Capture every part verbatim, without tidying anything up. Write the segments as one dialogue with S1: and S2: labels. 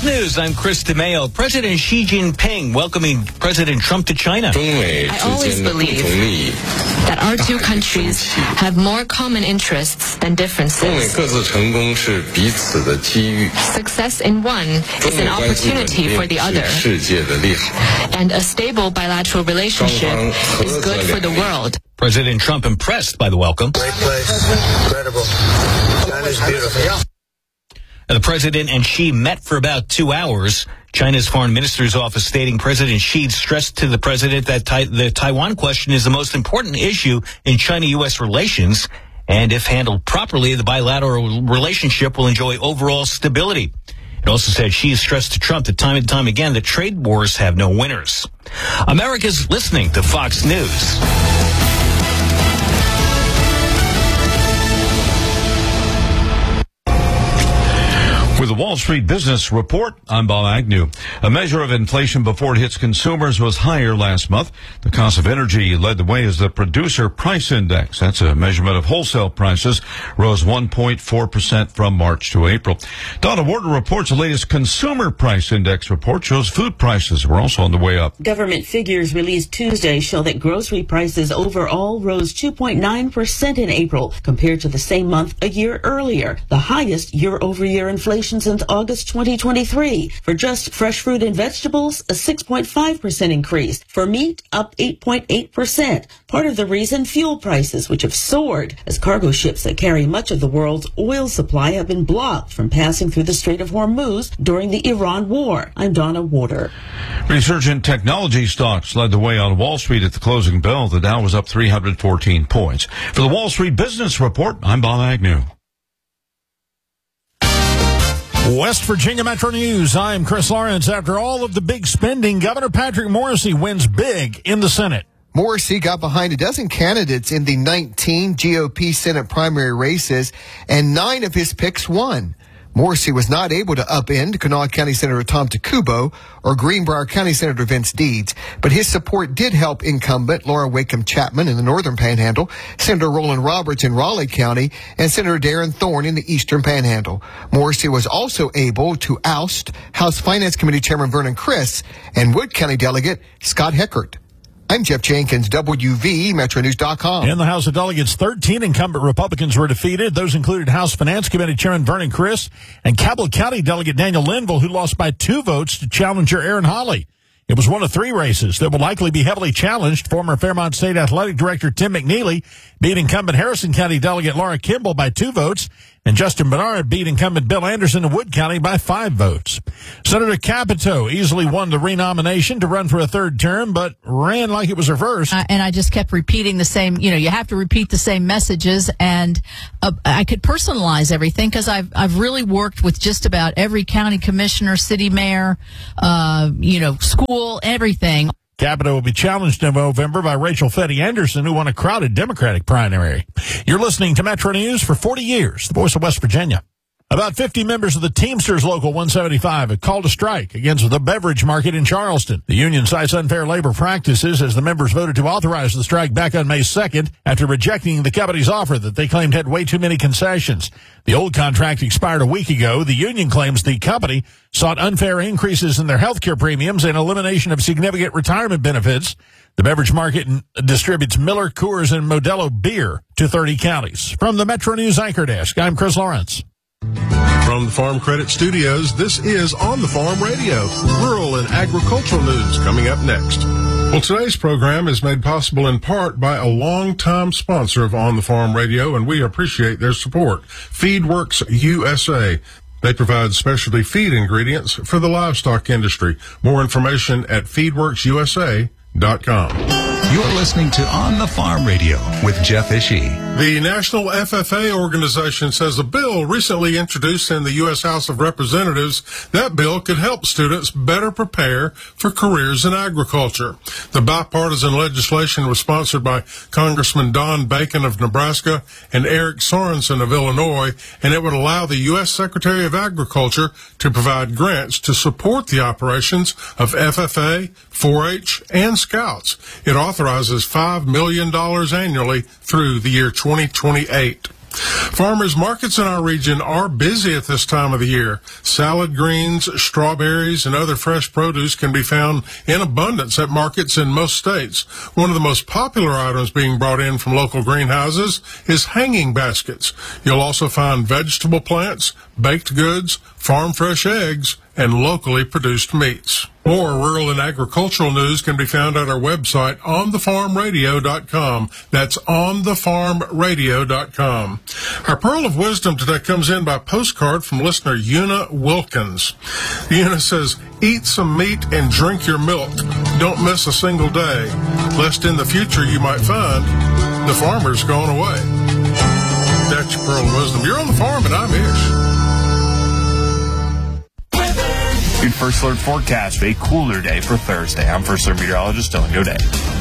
S1: News, I'm Chris DeMeo. President Xi Jinping welcoming President Trump to China.
S2: I always believe that our two countries have more common interests than differences. Success in one is an opportunity for the other. And a stable bilateral relationship is good for the world.
S1: President Trump impressed by the welcome.
S3: Great place. Incredible. China's beautiful.
S1: The president and Xi met for about two hours. China's foreign minister's office stating President Xi stressed to the president that tai- the Taiwan question is the most important issue in China-U S relations, and if handled properly, the bilateral relationship will enjoy overall stability. It also said Xi stressed to Trump that time and time again that trade wars have no winners. America's listening to Fox News.
S4: With the Wall Street Business Report, I'm Bob Agnew. A measure of inflation before it hits consumers was higher last month. The cost of energy led the way as the Producer Price Index, that's a measurement of wholesale prices, rose one point four percent from March to April. Donna Warder reports the latest Consumer Price Index report shows food prices were also on the way up.
S5: Government figures released Tuesday show that grocery prices overall rose two point nine percent in April compared to the same month a year earlier, the highest year-over-year inflation since August twenty twenty-three. For just fresh fruit and vegetables, a six point five percent increase. For meat, up eight point eight percent. Part of the reason, fuel prices, which have soared as cargo ships that carry much of the world's oil supply have been blocked from passing through the Strait of Hormuz during the Iran war. I'm Donna Warder.
S4: Resurgent technology stocks led the way on Wall Street at the closing bell. The Dow was up three hundred fourteen points. For the Wall Street Business Report, I'm Bob Agnew.
S6: West Virginia Metro News, I'm Chris Lawrence. After all of the big spending, Governor Patrick Morrisey wins big in the Senate.
S7: Morrisey got behind a dozen candidates in the nineteen G O P Senate primary races, and nine of his picks won. Morrisey was not able to upend Kanawha County Senator Tom Takubo or Greenbrier County Senator Vince Deeds, but his support did help incumbent Laura Wakeham Chapman in the Northern Panhandle, Senator Roland Roberts in Raleigh County, and Senator Darren Thorne in the Eastern Panhandle. Morrisey was also able to oust House Finance Committee Chairman Vernon Criss and Wood County Delegate Scott Heckert. I'm Jeff Jenkins, W V, Metro News dot com.
S6: In the House of Delegates, thirteen incumbent Republicans were defeated. Those included House Finance Committee Chairman Vernon Criss and Cabell County Delegate Daniel Linville, who lost by two votes to challenger Aaron Hawley. It was one of three races that will likely be heavily challenged. Former Fairmont State Athletic Director Tim McNeely beat incumbent Harrison County Delegate Laura Kimball by two votes, and Justin Bernard beat incumbent Bill Anderson in Wood County by five votes. Senator Capito easily won the renomination to run for a third term, but ran like it was her first.
S8: Uh, and I just kept repeating the same, you know, you have to repeat the same messages, and uh, I could personalize everything because I've, I've really worked with just about every county commissioner, city mayor, uh, you know, school, everything.
S6: Capito will be challenged in November by Rachel Fetty Anderson, who won a crowded Democratic primary. You're listening to Metro News for forty years, the voice of West Virginia. About fifty members of the Teamsters Local one seventy-five have called a strike against the beverage market in Charleston. The union cites unfair labor practices as the members voted to authorize the strike back on May second after rejecting the company's offer that they claimed had way too many concessions. The old contract expired a week ago. The union claims the company sought unfair increases in their health care premiums and elimination of significant retirement benefits. The beverage market distributes Miller, Coors, and Modelo beer to thirty counties. From the Metro News Anchor Desk, I'm Chris Lawrence.
S9: From the Farm Credit Studios, this is On the Farm Radio, rural and agricultural news coming up next. Well, today's program is made possible in part by a longtime sponsor of On the Farm Radio, and we appreciate their support, FeedWorks U S A. They provide specialty feed ingredients for the livestock industry. More information at feedworks U S A dot com.
S10: You're listening to On the Farm Radio with Jeff Ishii.
S9: The National F F A organization says a bill recently introduced in the U S House of Representatives, that bill could help students better prepare for careers in agriculture. The bipartisan legislation was sponsored by Congressman Don Bacon of Nebraska and Eric Sorensen of Illinois, and it would allow the U S Secretary of Agriculture to provide grants to support the operations of F F A, four H, and Scouts. It authorizes five million dollars annually through the year twenty twenty-eight. Farmers markets in our region are busy at this time of the year. Salad greens, strawberries, and other fresh produce can be found in abundance at markets in most states. One of the most popular items being brought in from local greenhouses is hanging baskets. You'll also find vegetable plants, baked goods, farm fresh eggs, and locally produced meats. More rural and agricultural news can be found at our website, on the farm radio dot com. That's on the farm radio dot com. Our Pearl of Wisdom today comes in by postcard from listener Una Wilkins. Una says, eat some meat and drink your milk. Don't miss a single day, lest in the future you might find the farmer's gone away. That's your Pearl of Wisdom. You're on the farm and I'm Ish.
S11: Good First Alert forecast for a cooler day for Thursday. I'm First Alert meteorologist Dylan Godet.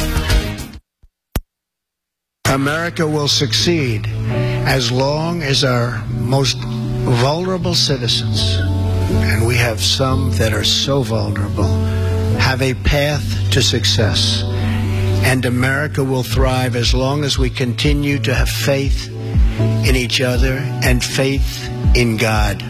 S12: America will succeed as long as our most vulnerable citizens, and we have some that are so vulnerable, have a path to success. And America will thrive as long as we continue to have faith in each other and faith in God.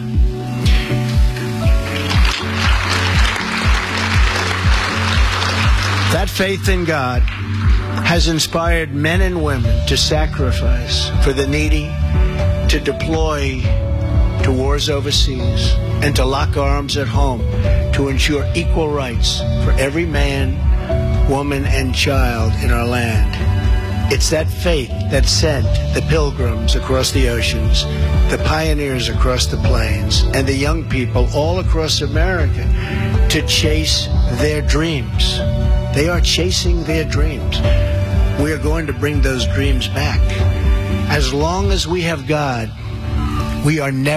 S12: That faith in God has inspired men and women to sacrifice for the needy, to deploy to wars overseas, and to lock arms at home to ensure equal rights for every man, woman, and child in our land. It's that faith that sent the pilgrims across the oceans, the pioneers across the plains, and the young people all across America to chase their dreams. They are chasing their dreams. We are going to bring those dreams back. As long as we have God, we are never